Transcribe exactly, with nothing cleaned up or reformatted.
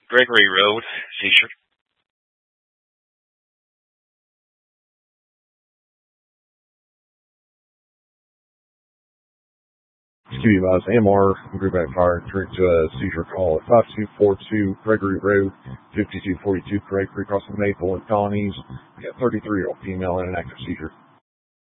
Gregory Road, seizure. Excuse me, guys. A M R Group Fire direct to a seizure call at five two four two Gregory Road, fifty-two forty-two Craig Creek, crossing Maple and Colonies. We got thirty-three year old female in an active seizure.